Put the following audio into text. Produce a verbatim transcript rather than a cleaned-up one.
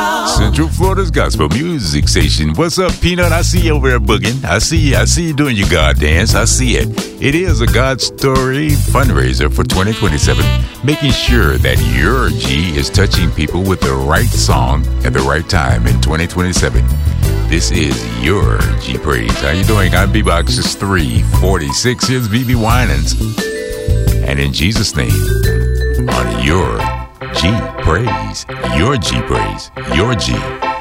Central Florida's gospel music station. What's up, Peanut? I see you over there booging. I see you. I see you doing your God dance. I see it. It is a God Story fundraiser for twenty twenty-seven, making sure that your G is touching people with the right song at the right time in twenty twenty-seven. This is your G Praise. How you doing? I'm B-Boxes three forty-six. Here's B B Winans. And in Jesus' name, on your G Praise, your G Praise, your G.